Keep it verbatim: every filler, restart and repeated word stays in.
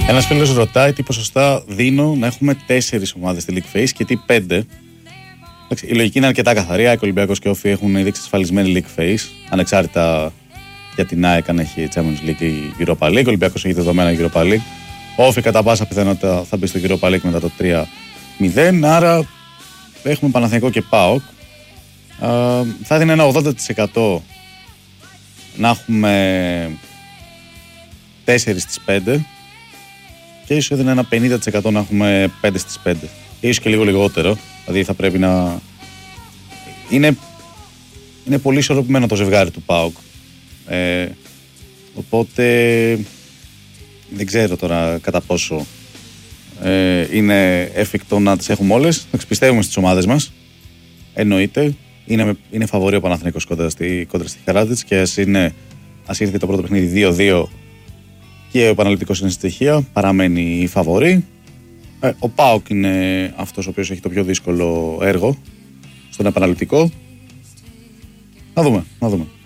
Ένας φίλος ρωτάει τι ποσοστά δίνω να έχουμε τέσσερις ομάδες στη League Phase και τι πέντε. Η λογική είναι αρκετά καθαρή. ΑΕΚ, Ολυμπιακός και Όφη έχουν ήδη εξασφαλισμένη League Phase. Ανεξάρτητα για την ΑΕΚ αν έχει Champions League ή Europa League. Ο Ολυμπιακός έχει δεδομένα Europa League. Ο Όφη κατά πάσα πιθανότητα θα μπει στο Europa League μετά το τρία μηδέν. Άρα έχουμε Παναθηναϊκό και ΠΑΟΚ. Θα έδινε ένα ογδόντα τοις εκατό να έχουμε τέσσερις στις πέντε και ίσως έδινε ένα πενήντα τοις εκατό να έχουμε πέντε στις πέντε. Ίσως και λίγο λιγότερο. Δηλαδή θα πρέπει να... Είναι, είναι πολύ ισορροπημένο το ζευγάρι του ΠΑΟΚ. Ε, οπότε δεν ξέρω τώρα κατά πόσο ε, είναι εφικτό να τις έχουμε όλες. Πιστεύουμε στις ομάδες μας. Εννοείται. Είναι, είναι φαβορί ο Παναθηναϊκός κόντρα στη, κόντρα στη Χαράτιτς και ας, είναι, ας ήρθε το πρώτο παιχνίδι δύο δύο και ο Παναληπτικός είναι στη στοιχεία, παραμένει φαβορί. Ε, ο ΠΑΟΚ είναι αυτός ο οποίος έχει το πιο δύσκολο έργο στον επαναληπτικό. Να δούμε, να δούμε.